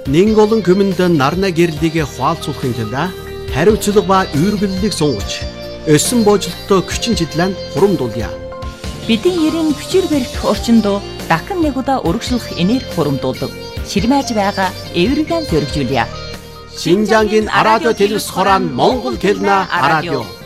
Нэг олон хүмүнд нарна гэрлийг хуалцуулахын тулд хариуцлага ба үүргэллийг сунгаж өссөн боожлолттой хүчин чиглэлд хурамдуулъя. Бидний ерийн хүчээр барих орчиндөө дахин нэг удаа өргөжлөх энерги хурамдуулдаг. Ширмэж байгаа эвэргэн зөргижүүлье. Шинжангийн радио телевиз хорон Монгол хэлнэ радио.